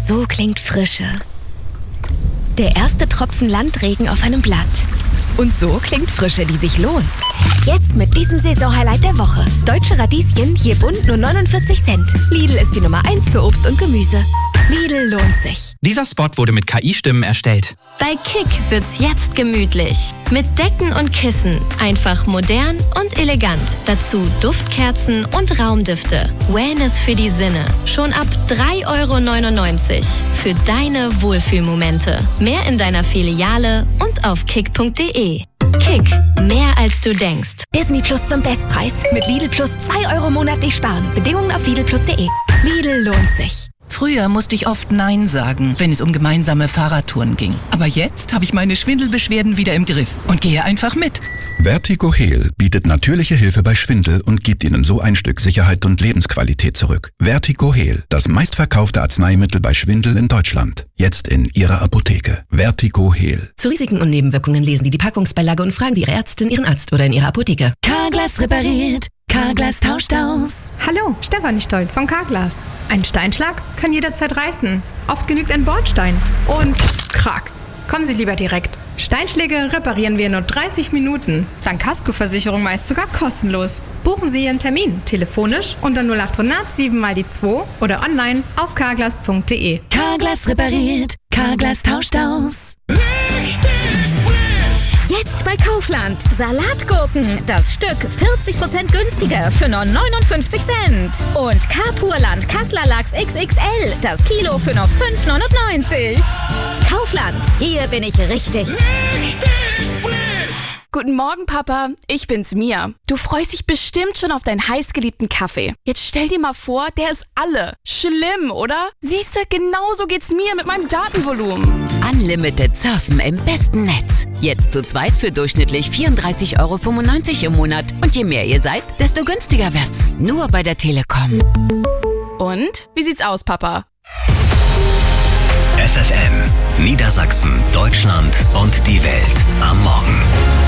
So klingt Frische. Der erste Tropfen Landregen auf einem Blatt. Und so klingt Frische, die sich lohnt. Jetzt mit diesem Saisonhighlight der Woche. Deutsche Radieschen, je bunt nur 49 Cent. Lidl ist die Nummer 1 für Obst und Gemüse. Lidl lohnt sich. Dieser Spot wurde mit KI-Stimmen erstellt. Bei Kick wird's jetzt gemütlich. Mit Decken und Kissen. Einfach modern und elegant. Dazu Duftkerzen und Raumdüfte. Wellness für die Sinne. Schon ab 3,99 € für deine Wohlfühlmomente. Mehr in deiner Filiale und auf kick.de. Kick, mehr als du denkst. Disney Plus zum Bestpreis. Mit Lidl Plus 2 € monatlich sparen. Bedingungen auf lidlplus.de. Lidl lohnt sich. Früher musste ich oft Nein sagen, wenn es um gemeinsame Fahrradtouren ging. Aber jetzt habe ich meine Schwindelbeschwerden wieder im Griff und gehe einfach mit. VertigoHeal bietet natürliche Hilfe bei Schwindel und gibt Ihnen so ein Stück Sicherheit und Lebensqualität zurück. VertigoHeal, das meistverkaufte Arzneimittel bei Schwindel in Deutschland. Jetzt in Ihrer Apotheke. VertigoHeal. Zu Risiken und Nebenwirkungen lesen Sie die Packungsbeilage und fragen Sie Ihre Ärztin, Ihren Arzt oder in Ihrer Apotheke. Carglass repariert. Carglass tauscht aus. Hallo, Stefanie Stolt von Carglass. Ein Steinschlag kann jederzeit reißen. Oft genügt ein Bordstein. Und krack. Kommen Sie lieber direkt. Steinschläge reparieren wir in nur 30 Minuten. Dank Kaskoversicherung meist sogar kostenlos. Buchen Sie Ihren Termin telefonisch unter 0800 7 mal die 2 oder online auf carglass.de. Carglass repariert. Carglass tauscht aus. Jetzt bei Kaufland. Salatgurken. Das Stück 40% günstiger für nur 59 Cent. Und Carpurland Kassler Lachs XXL. Das Kilo für nur 5,99 €. Kaufland. Hier bin ich richtig. Guten Morgen, Papa. Ich bin's, Mia. Du freust dich bestimmt schon auf deinen heißgeliebten Kaffee. Jetzt stell dir mal vor, der ist alle. Schlimm, oder? Siehste, genauso geht's mir mit meinem Datenvolumen. Unlimited Surfen im besten Netz. Jetzt zu zweit für durchschnittlich 34,95 € im Monat. Und je mehr ihr seid, desto günstiger wird's. Nur bei der Telekom. Und? Wie sieht's aus, Papa? FFN, Niedersachsen, Deutschland und die Welt am Morgen.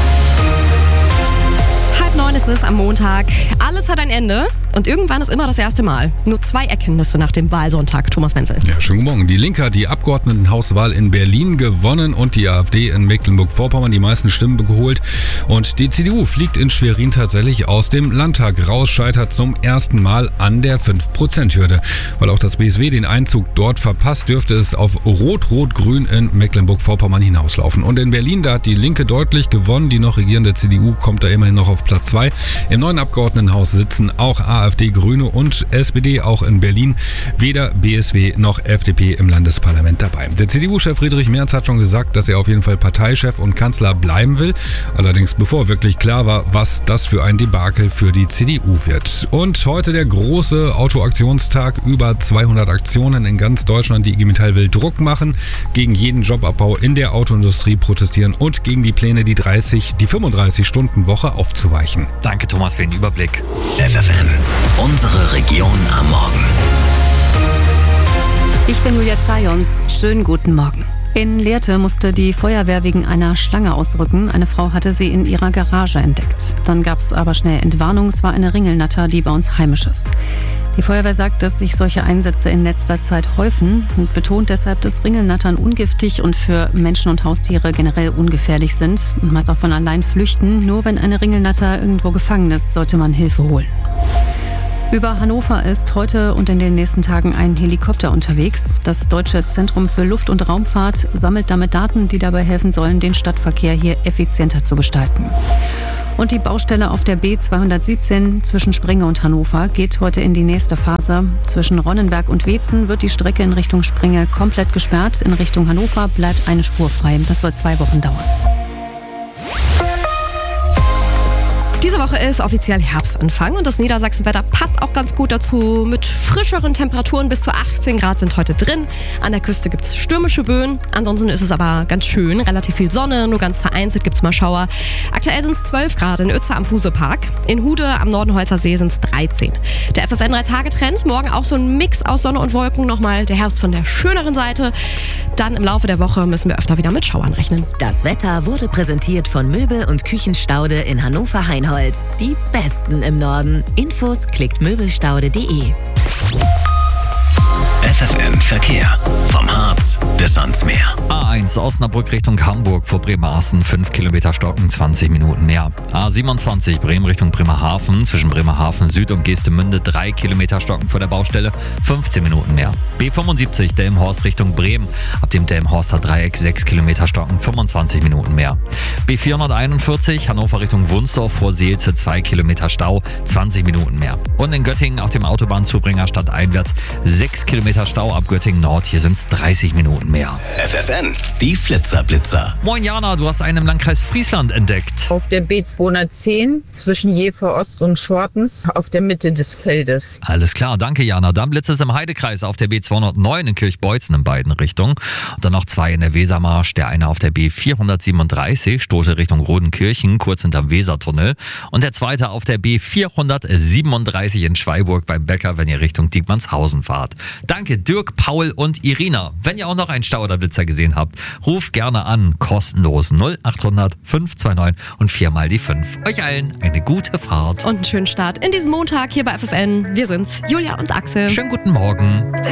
8:30 ist es am Montag. Alles hat ein Ende und irgendwann ist immer das erste Mal. Nur 2 Erkenntnisse nach dem Wahlsonntag. Thomas Menzel. Ja, schönen guten Morgen. Die Linke hat die Abgeordnetenhauswahl in Berlin gewonnen und die AfD in Mecklenburg-Vorpommern die meisten Stimmen geholt. Und die CDU fliegt in Schwerin tatsächlich aus dem Landtag raus, scheitert zum ersten Mal an der 5%-Hürde. Weil auch das BSW den Einzug dort verpasst, dürfte es auf Rot-Rot-Grün in Mecklenburg-Vorpommern hinauslaufen. Und in Berlin, da hat die Linke deutlich gewonnen. Die noch regierende CDU kommt da immerhin noch auf Platz 2. Im neuen Abgeordnetenhaus sitzen auch AfD, Grüne und SPD, auch in Berlin. Weder BSW noch FDP im Landesparlament dabei. Der CDU-Chef Friedrich Merz hat schon gesagt, dass er auf jeden Fall Parteichef und Kanzler bleiben will. Allerdings bevor wirklich klar war, was das für ein Debakel für die CDU wird. Und heute der große Autoaktionstag. Über 200 Aktionen in ganz Deutschland. Die IG Metall will Druck machen, gegen jeden Jobabbau in der Autoindustrie protestieren und gegen die Pläne, die 35-Stunden-Woche aufzuweichen. Danke, Thomas, für den Überblick. FFN, unsere Region am Morgen. Ich bin Julia Zajons. Schönen guten Morgen. In Lehrte musste die Feuerwehr wegen einer Schlange ausrücken. Eine Frau hatte sie in ihrer Garage entdeckt. Dann gab es aber schnell Entwarnung. Es war eine Ringelnatter, die bei uns heimisch ist. Die Feuerwehr sagt, dass sich solche Einsätze in letzter Zeit häufen und betont deshalb, dass Ringelnattern ungiftig und für Menschen und Haustiere generell ungefährlich sind und meist auch von allein flüchten. Nur wenn eine Ringelnatter irgendwo gefangen ist, sollte man Hilfe holen. Über Hannover ist heute und in den nächsten Tagen ein Helikopter unterwegs. Das Deutsche Zentrum für Luft- und Raumfahrt sammelt damit Daten, die dabei helfen sollen, den Stadtverkehr hier effizienter zu gestalten. Und die Baustelle auf der B217 zwischen Springe und Hannover geht heute in die nächste Phase. Zwischen Ronnenberg und Weetzen wird die Strecke in Richtung Springe komplett gesperrt. In Richtung Hannover bleibt eine Spur frei. Das soll 2 Wochen dauern. Diese Woche ist offiziell Herbstanfang und das Niedersachsenwetter passt auch ganz gut dazu. Mit frischeren Temperaturen bis zu 18 Grad sind heute drin. An der Küste gibt es stürmische Böen. Ansonsten ist es aber ganz schön. Relativ viel Sonne, nur ganz vereinzelt gibt es mal Schauer. Aktuell sind es 12 Grad in Uetzer am Fusepark. In Hude am Nordenholzer See sind es 13. Der FFN 3-Tage-Trend. Morgen auch so ein Mix aus Sonne und Wolken. Nochmal der Herbst von der schöneren Seite. Dann im Laufe der Woche müssen wir öfter wieder mit Schauern rechnen. Das Wetter wurde präsentiert von Möbel- und Küchenstaude in Hannover-Heinholz. Die besten im Norden. Infos klickt möbelstaude.de. FFN Verkehr. Vom Harz bis ans Meer. A1 Osnabrück Richtung Hamburg vor Bremerhaven 5 Kilometer stocken, 20 Minuten mehr. A27 Bremen Richtung Bremerhaven zwischen Bremerhaven Süd und Geestemünde 3 Kilometer stocken vor der Baustelle, 15 Minuten mehr. B75 Delmenhorst Richtung Bremen ab dem Delmenhorster Dreieck 6 Kilometer stocken, 25 Minuten mehr. B441 Hannover Richtung Wunsdorf vor Seelze 2 Kilometer Stau, 20 Minuten mehr. Und in Göttingen auf dem Autobahnzubringer stadteinwärts 6 Kilometer Stau ab Göttingen Nord, hier sind es 30 Minuten mehr. FFN, die Flitzer-Blitzer. Moin Jana, du hast einen im Landkreis Friesland entdeckt. Auf der B210 zwischen Jever Ost und Schortens auf der Mitte des Feldes. Alles klar, danke Jana. Dann Blitz es im Heidekreis auf der B209 in Kirchbeutzen in beiden Richtungen. Und dann noch 2 in der Wesermarsch, der eine auf der B437 Stote Richtung Rodenkirchen, kurz hinterm Wesertunnel. Und der zweite auf der B437 in Schweiburg beim Bäcker, wenn ihr Richtung Diekmannshausen fahrt. Danke Dirk, Paul und Irina. Wenn ihr auch noch einen Stau oder Blitzer gesehen habt, ruft gerne an, kostenlos 0800 529 und 4 mal die 5. Euch allen eine gute Fahrt. Und einen schönen Start in diesem Montag hier bei FFN. Wir sind's, Julia und Axel. Schönen guten Morgen.